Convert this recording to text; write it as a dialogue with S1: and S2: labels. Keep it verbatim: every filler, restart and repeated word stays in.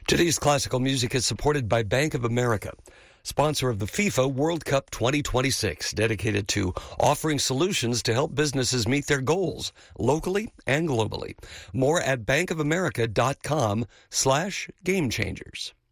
S1: Today's classical music is supported by Bank of America, sponsor of the FIFA World Cup twenty twenty-six, dedicated to offering solutions to help businesses meet their goals locally and globally. More at bankofamerica.com slash game changers.